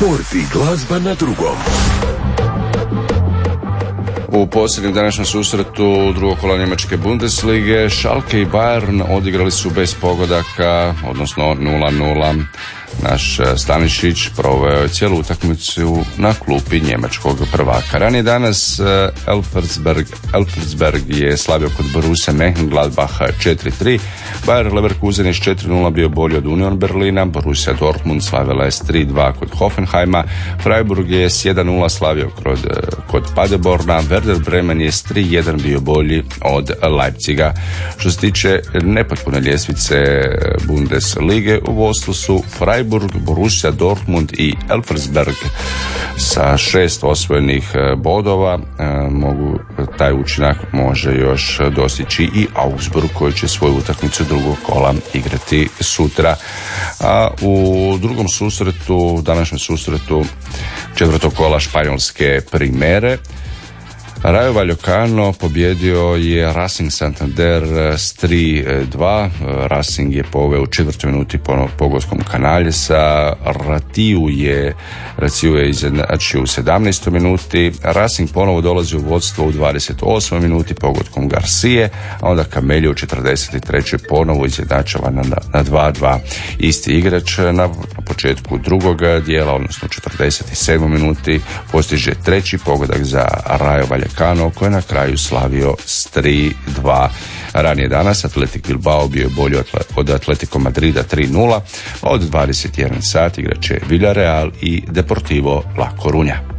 Sport i glazba na drugom. U posljednjem današnjem susretu drugog kola njemačke Bundeslige Schalke i Bayern odigrali su bez pogodaka, odnosno 0-0. Naš Stanišić proveo je cijelu utakmicu na klupi njemačkog prvaka. Ranije danas Elversberg je slavio kod Borussia Mönchengladbach 4-3. Bayer Leverkusen je s 4-0 bio bolji od Union Berlina. Borussia Dortmund slavila je s 3-2 kod Hoffenheima. Freiburg je s 1-0 slavio kod Paderborna. Werder Bremen je s 3-1 bio bolji od Leipziga. Što se tiče nepotpune ljestvice Bundeslige, u vodstvu su Freiburg, Borussia Dortmund i Elversberg sa 6 osvojenih bodova. Taj učinak može još dostići i Augsburg koji će svoju utakmicu drugog kola igrati sutra. A u drugom susretu, današnjem susretu četvrtog kola španjolske primere, Rayo Vallecano pobjedio je Racing Santander s 3-2. Racing je poveo u 4. minuti pogodkom Kanaljesa. Ratiju je izjednačio u 17. minuti. Racing ponovo dolazi u vodstvo u 28. minuti pogodkom Garcije, a onda Camelio u 43. ponovo izjednačava na 2-2. Isti igrač na početku drugog dijela, odnosno u 47. minuti postiže treći pogodak za Rayo Vallecano koji je na kraju slavio s 3-2. Ranije danas Athletic Bilbao bio je bolji od Atletico Madrida 3-0, od 21 sat igraće Villarreal i Deportivo La Coruña.